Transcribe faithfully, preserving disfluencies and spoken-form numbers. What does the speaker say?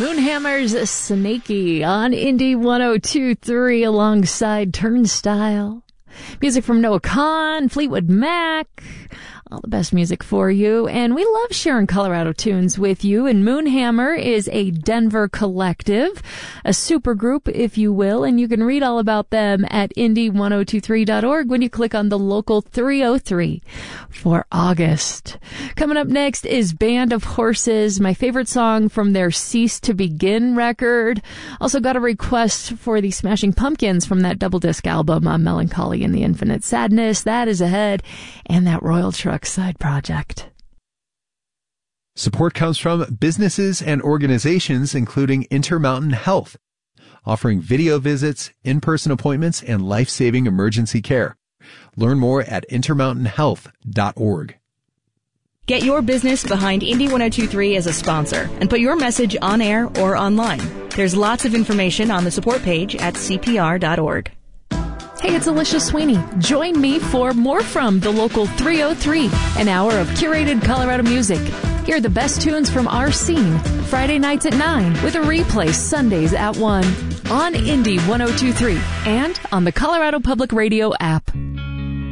Moonhammer's Snaky on Indie one oh two point three alongside Turnstile. Music from Noah Kahan, Fleetwood Mac. All the best music for you, and we love sharing Colorado tunes with you. And Moonhammer is a Denver collective, a supergroup, if you will, and you can read all about them at indie one oh two three dot org when you click on the local three oh three for August. Coming up next is Band of Horses, my favorite song from their Cease to Begin record. Also got a request for the Smashing Pumpkins from that double disc album, uh, Melancholy and the Infinite Sadness. That is ahead, and that Royal Truck side project. Support comes from businesses and organizations including Intermountain Health, offering video visits, in-person appointments, and life-saving emergency care. Learn more at intermountain health dot org. Get your business behind Indie one oh two point three as a sponsor and put your message on air or online. There's lots of information on the support page at c p r dot org. Hey, it's Alicia Sweeney. Join me for more from the local three oh three, an hour of curated Colorado music. Hear the best tunes from our scene, Friday nights at nine, with a replay Sundays at one, on Indie one oh two point three, and on the Colorado Public Radio app.